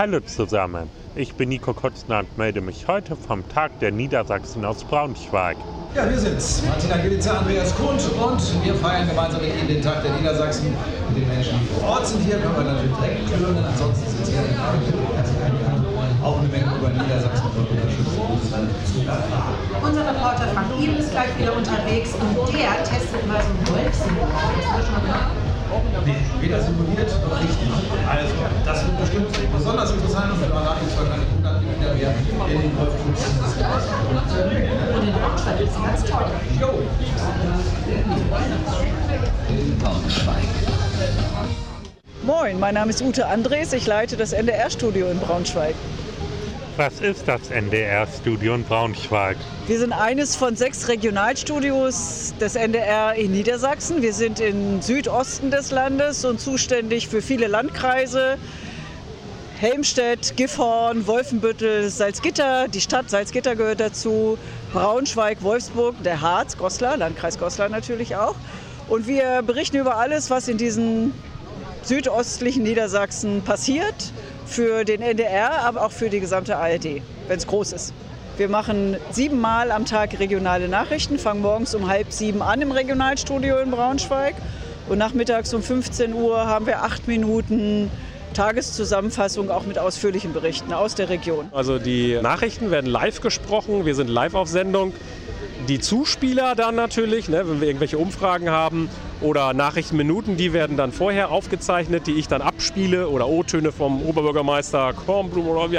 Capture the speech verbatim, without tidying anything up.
Hallo zusammen, ich bin Nico Kutzner und melde mich heute vom Tag der Niedersachsen aus Braunschweig. Ja, wir sind's. Martina Gilitzer, Andreas Kundt und wir feiern gemeinsam mit Ihnen den Tag der Niedersachsen. Mit den Menschen, die vor Ort sind hier, können wir natürlich direkt hören. Ansonsten sind Sie ja auch eine Menge über Niedersachsen und unterstützen. Unser Reporter Frank Ihm ist gleich wieder unterwegs und der testet mal so einen Wolfsimulator. Nee, weder simuliert noch richtig. Also, das wird bestimmt besonders interessant und danach ist wahrscheinlich hundert Mitglieder mehr in den Wolfschutz. Und in Braunschweig ist es ganz toll. Jo. Braunschweig. Moin, mein Name ist Ute Andres, ich leite das N D R-Studio in Braunschweig. Was ist das N D R-Studio in Braunschweig? Wir sind eines von sechs Regionalstudios des N D R in Niedersachsen. Wir sind im Südosten des Landes und zuständig für viele Landkreise. Helmstedt, Gifhorn, Wolfenbüttel, Salzgitter, die Stadt Salzgitter gehört dazu, Braunschweig, Wolfsburg, der Harz, Goslar, Landkreis Goslar natürlich auch. Und wir berichten über alles, was in diesen südöstlichen Niedersachsen passiert, für den N D R, aber auch für die gesamte A R D, wenn es groß ist. Wir machen siebenmal am Tag regionale Nachrichten, fangen morgens um halb sieben an im Regionalstudio in Braunschweig und nachmittags um fünfzehn Uhr haben wir acht Minuten Tageszusammenfassung, auch mit ausführlichen Berichten aus der Region. Also die Nachrichten werden live gesprochen, wir sind live auf Sendung. Die Zuspieler dann natürlich, ne, wenn wir irgendwelche Umfragen haben oder Nachrichtenminuten, die werden dann vorher aufgezeichnet, die ich dann abspiele oder O-Töne vom Oberbürgermeister Kornblum oder wie